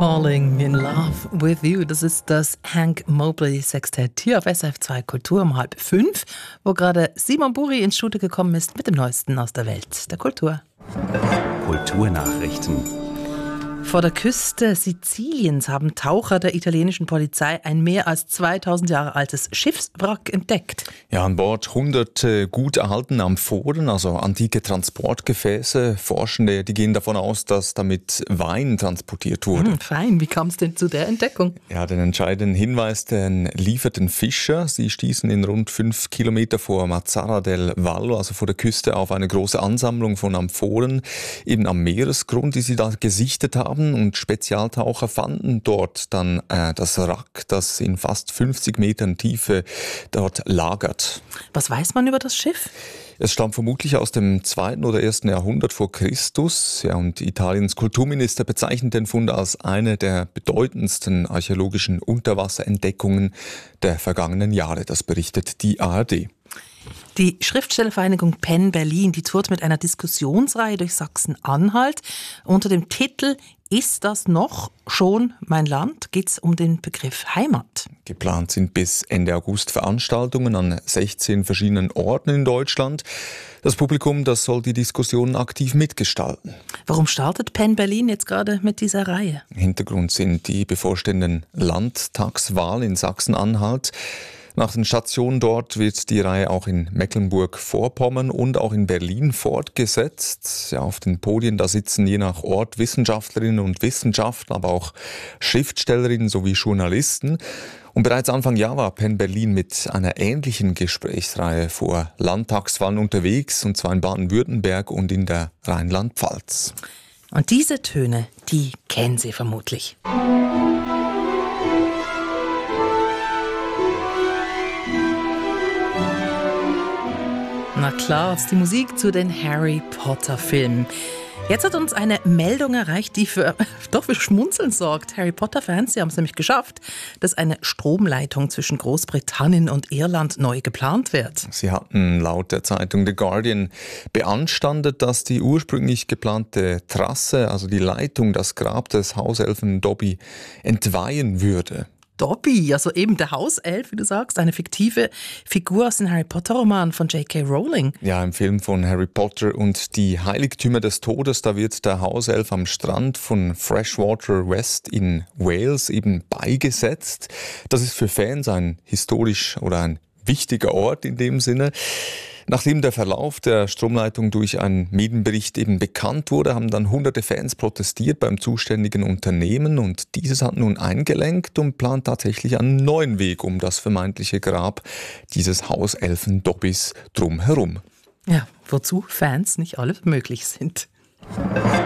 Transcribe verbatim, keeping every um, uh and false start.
Falling in Love with You. Das ist das Hank Mobley Sextett hier auf S R F zwei Kultur um halb fünf, wo gerade Simon Buri ins Studio gekommen ist mit dem Neuesten aus der Welt der Kultur. Kulturnachrichten. Vor der Küste Siziliens haben Taucher der italienischen Polizei ein mehr als zweitausend Jahre altes Schiffswrack entdeckt. Ja, an Bord hunderte gut erhaltene Amphoren, also antike Transportgefäße. Forschende, die gehen davon aus, dass damit Wein transportiert wurde. Hm, fein, wie kam es denn zu der Entdeckung? Ja, den entscheidenden Hinweis, den lieferten Fischer. Sie stießen in rund fünf Kilometer vor Mazara del Vallo, also vor der Küste, auf eine große Ansammlung von Amphoren, eben am Meeresgrund, die sie da gesichtet haben. Und Spezialtaucher fanden dort dann äh, das Wrack, das in fast fünfzig Metern Tiefe dort lagert. Was weiß man über das Schiff? Es stammt vermutlich aus dem zweiten oder ersten Jahrhundert vor Christus. Ja, und Italiens Kulturminister bezeichnet den Fund als eine der bedeutendsten archäologischen Unterwasserentdeckungen der vergangenen Jahre. Das berichtet die A R D. Die Schriftstellervereinigung Penn Berlin, die tourt mit einer Diskussionsreihe durch Sachsen-Anhalt unter dem Titel „Ist das noch schon mein Land?" geht es um den Begriff Heimat. Geplant sind bis Ende August Veranstaltungen an sechzehn verschiedenen Orten in Deutschland. Das Publikum, das soll die Diskussion aktiv mitgestalten. Warum startet Penn Berlin jetzt gerade mit dieser Reihe? Hintergrund sind die bevorstehenden Landtagswahlen in Sachsen-Anhalt. Nach den Stationen dort wird die Reihe auch in Mecklenburg-Vorpommern und auch in Berlin fortgesetzt. Ja, auf den Podien, da sitzen je nach Ort Wissenschaftlerinnen und Wissenschaftler, aber auch Schriftstellerinnen sowie Journalisten. Und bereits Anfang Jahr war Penn Berlin mit einer ähnlichen Gesprächsreihe vor Landtagswahlen unterwegs, und zwar in Baden-Württemberg und in der Rheinland-Pfalz. Und diese Töne, die kennen Sie vermutlich. Na klar, ist die Musik zu den Harry Potter Filmen. Jetzt hat uns eine Meldung erreicht, die für, doch für Schmunzeln sorgt. Harry Potter-Fans, sie haben es nämlich geschafft, dass eine Stromleitung zwischen Großbritannien und Irland neu geplant wird. Sie hatten laut der Zeitung The Guardian beanstandet, dass die ursprünglich geplante Trasse, also die Leitung, das Grab des Hauselfen Dobby entweihen würde. Dobby, also eben der Hauself, wie du sagst, eine fiktive Figur aus dem Harry Potter-Roman von J K Rowling. Ja, im Film von Harry Potter und die Heiligtümer des Todes, da wird der Hauself am Strand von Freshwater West in Wales eben beigesetzt. Das ist für Fans ein historisch oder ein wichtiger Ort in dem Sinne. Nachdem der Verlauf der Stromleitung durch einen Medienbericht eben bekannt wurde, haben dann hunderte Fans protestiert beim zuständigen Unternehmen, und dieses hat nun eingelenkt und plant tatsächlich einen neuen Weg um das vermeintliche Grab dieses Hauselfen Dobbys drumherum. Ja, wozu Fans nicht alle möglich sind.